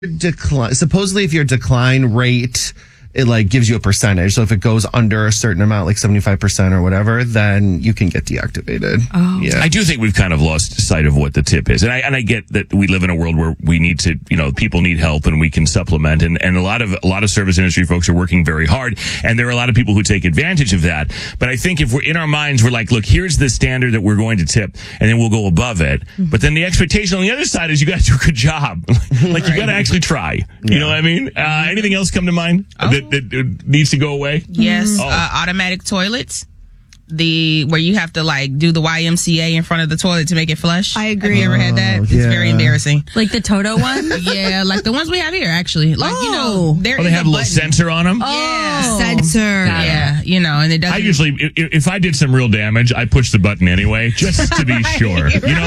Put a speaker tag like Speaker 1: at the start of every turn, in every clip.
Speaker 1: decline. Supposedly, if your decline rate, it like gives you a percentage. So if it goes under a certain amount, like 75% or whatever, then you can get deactivated.
Speaker 2: Oh.
Speaker 1: Yeah.
Speaker 3: I do think we've kind of lost sight of what the tip is. And I get that we live in a world where we need to, people need help and we can supplement. And a lot of service industry folks are working very hard. And there are a lot of people who take advantage of that. But I think if we're in our minds, we're like, look, here's the standard that we're going to tip and then we'll go above it. But then the expectation on the other side is you got to do a good job. Like you got to actually try. You know what I mean? Anything else come to mind? That needs to go away?
Speaker 2: Yes, automatic toilets. Where you have to like do the YMCA in front of the toilet to make it flush.
Speaker 4: I agree.
Speaker 2: Have you ever had that? It's very embarrassing.
Speaker 4: Like the Toto one?
Speaker 2: Yeah, like the ones we have here, actually. Like,
Speaker 3: they have a little sensor on them?
Speaker 2: Yeah.
Speaker 4: Sensor.
Speaker 2: Yeah, and it doesn't.
Speaker 3: I usually, if I did some real damage, I push the button anyway, just to be sure.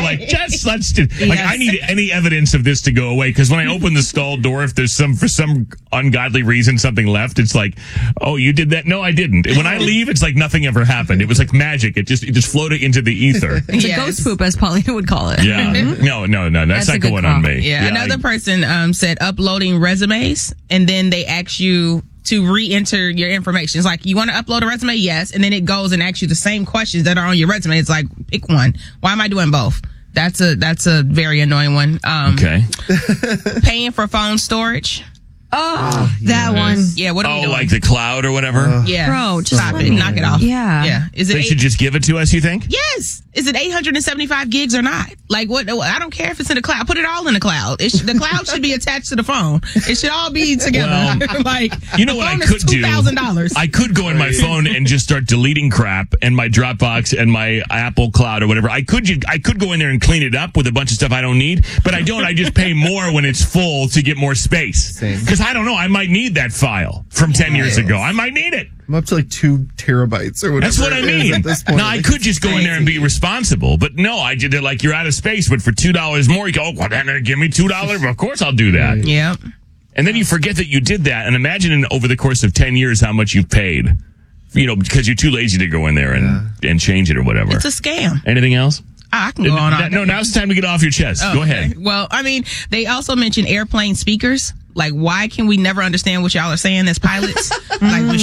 Speaker 3: I need any evidence of this to go away, because when I open the stall door, if there's for some ungodly reason, something left, it's like, oh, you did that? No, I didn't. When I leave, it's like nothing ever happened. It was like magic. It just floated into the ether.
Speaker 4: It's a ghost poop, as Paulina would call it.
Speaker 3: Yeah. No. That's not going on me.
Speaker 2: Yeah. Another person said uploading resumes, and then they ask you to re-enter your information. It's like, you want to upload a resume? Yes. And then it goes and asks you the same questions that are on your resume. It's like, pick one. Why am I doing both? That's a very annoying one.
Speaker 3: Okay.
Speaker 2: Paying for phone storage.
Speaker 4: Oh, that one.
Speaker 2: Yeah, what are we doing?
Speaker 3: Like the cloud or whatever?
Speaker 2: Yeah.
Speaker 4: Bro, just
Speaker 2: stop it. Knock it off.
Speaker 4: Yeah.
Speaker 2: Yeah.
Speaker 3: They should just give it to us, you think?
Speaker 2: Yes. Is it 875 gigs or not? Like, what? I don't care if it's in the cloud. Put it all in the cloud. The cloud should be attached to the phone. It should all be together.
Speaker 3: Well,
Speaker 2: like,
Speaker 3: you know what I could do?
Speaker 2: $2,000.
Speaker 3: I could go in my phone and just start deleting crap and my Dropbox and my Apple Cloud or whatever. I could go in there and clean it up with a bunch of stuff I don't need, but I don't. I just pay more when it's full to get more space. Because I don't know. I might need that file from 10 years ago. I might need it.
Speaker 1: I'm up to like 2 terabytes or whatever.
Speaker 3: That's what I mean.
Speaker 1: At this point.
Speaker 3: Now, I could just go in there and be responsible, but no, they're like, you're out of space, but for $2 more, you go, well, then give me $2. Of course I'll do that.
Speaker 2: Yeah.
Speaker 3: And then you forget that you did that, and imagine over the course of 10 years how much you've paid, because you're too lazy to go in there and change it or whatever.
Speaker 2: It's a scam.
Speaker 3: Anything else?
Speaker 2: I can go on.
Speaker 3: No, now's the time to get off your chest. Go ahead.
Speaker 2: Well, I mean, they also mentioned airplane speakers. Like, why can we never understand what y'all are saying as pilots? Like, I don't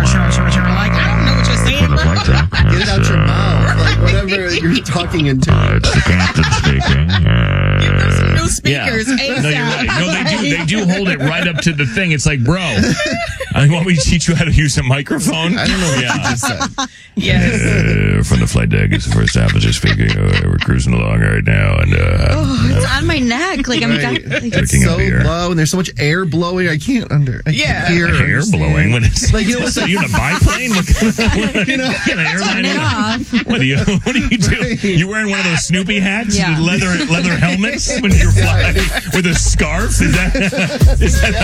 Speaker 2: know what you're saying, bro.
Speaker 1: Get it out your mouth. Like, whatever you're talking into.
Speaker 3: It's the captain speaking.
Speaker 2: Give them some new speakers.
Speaker 3: Yeah. No, you're right. No, they do hold it right up to the thing. It's like, bro, I want me to teach you how to use a microphone?
Speaker 1: I don't know what you just said.
Speaker 2: Yes.
Speaker 3: From the flight deck, it's the first officer speaking. We're cruising along right now. And
Speaker 4: it's on my neck. Like, I'm
Speaker 1: it's so low, and there's so much air blowing. I can't hear.
Speaker 3: Air blowing? When it's,
Speaker 1: like,
Speaker 3: so you in a biplane? What kind of airline? What do you do? You wearing one of those Snoopy hats?
Speaker 4: Yeah.
Speaker 3: Leather helmets when you're flying with a scarf? Is that